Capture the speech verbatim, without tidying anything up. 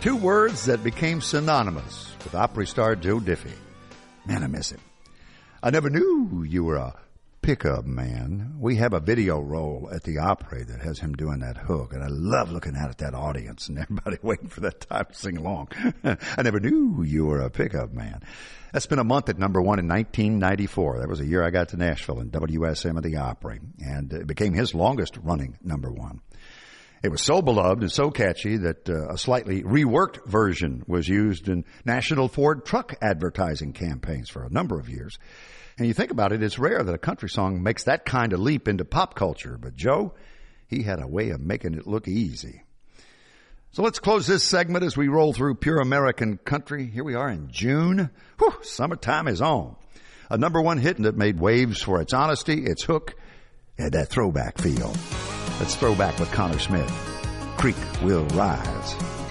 Two words that became synonymous with Opry star Joe Diffie. Man, I miss him. I never knew you were a pickup man. We have a video roll at the Opry that has him doing that hook, and I love looking out at that audience and everybody waiting for that time to sing along. I never knew you were a pickup man. That spent a month at number one in nineteen ninety-four. That was a year I got to Nashville and W S M of the Opry, and it became his longest running number one. It was so beloved and so catchy that uh, a slightly reworked version was used in National Ford truck advertising campaigns for a number of years. And you think about it, it's rare that a country song makes that kind of leap into pop culture. But Joe, he had a way of making it look easy. So let's close this segment as we roll through pure American country. Here we are in June. Whew, summertime is on. A number one hit that made waves for its honesty, its hook, and that throwback feel. Let's throw back with Connor Smith. Creek Will Rise.